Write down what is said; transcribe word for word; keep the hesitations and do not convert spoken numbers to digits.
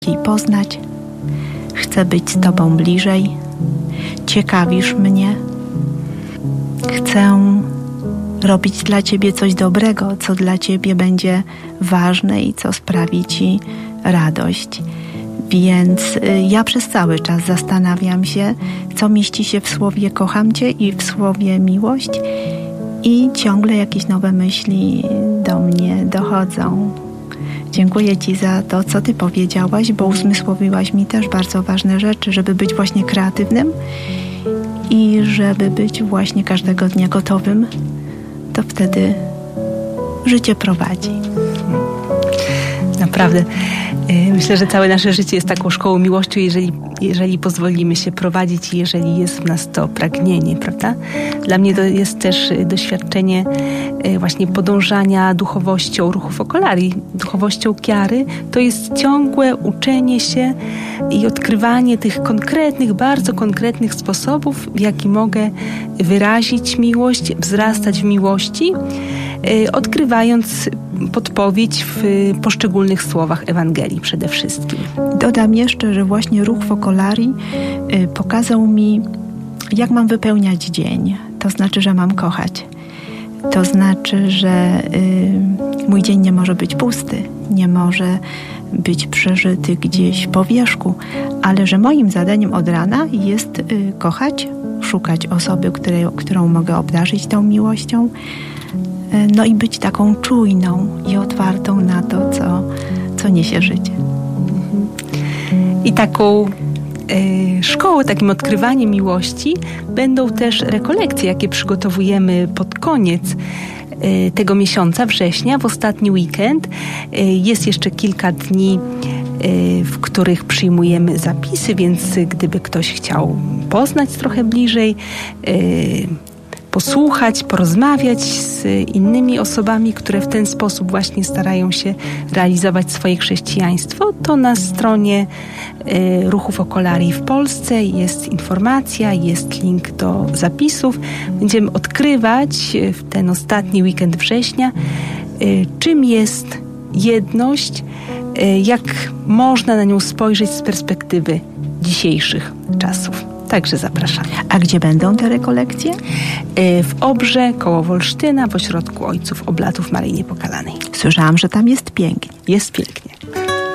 Cię poznać, chcę być z Tobą bliżej, ciekawisz mnie, chcę robić dla Ciebie coś dobrego, co dla Ciebie będzie ważne i co sprawi Ci radość. Więc ja przez cały czas zastanawiam się, co mieści się w słowie kocham Cię i w słowie miłość, i ciągle jakieś nowe myśli do mnie dochodzą. Dziękuję Ci za to, co Ty powiedziałaś, bo uzmysłowiłaś mi też bardzo ważne rzeczy, żeby być właśnie kreatywnym i żeby być właśnie każdego dnia gotowym, to wtedy życie prowadzi. Naprawdę. Myślę, że całe nasze życie jest taką szkołą miłości, jeżeli, jeżeli pozwolimy się prowadzić i jeżeli jest w nas to pragnienie, prawda? Dla mnie to jest też doświadczenie właśnie podążania duchowością ruchu Focolari, duchowością Chiary. To jest ciągłe uczenie się i odkrywanie tych konkretnych, bardzo konkretnych sposobów, w jaki mogę wyrazić miłość, wzrastać w miłości, odkrywając podpowiedź w poszczególnych słowach Ewangelii przede wszystkim. Dodam jeszcze, że właśnie ruch Focolari pokazał mi, jak mam wypełniać dzień. To znaczy, że mam kochać. To znaczy, że mój dzień nie może być pusty, nie może być przeżyty gdzieś po wierzchu, ale że moim zadaniem od rana jest kochać, szukać osoby, której, którą mogę obdarzyć tą miłością, no i być taką czujną i otwartą na to, co, co niesie życie. I taką y, szkołą, takim odkrywaniem miłości będą też rekolekcje, jakie przygotowujemy pod koniec y, tego miesiąca, września, w ostatni weekend. Y, jest jeszcze kilka dni, y, w których przyjmujemy zapisy, więc gdyby ktoś chciał poznać trochę bliżej, y, posłuchać, porozmawiać z innymi osobami, które w ten sposób właśnie starają się realizować swoje chrześcijaństwo, to na stronie y, Ruchu Focolari w Polsce jest informacja, jest link do zapisów. Będziemy odkrywać w ten ostatni weekend września, y, czym jest jedność, y, jak można na nią spojrzeć z perspektywy dzisiejszych czasów. Także zapraszamy. A gdzie będą te rekolekcje? W Obrze, koło Wolsztyna, w Ośrodku Ojców Oblatów Maryi Niepokalanej. Słyszałam, że tam jest pięknie. Jest pięknie.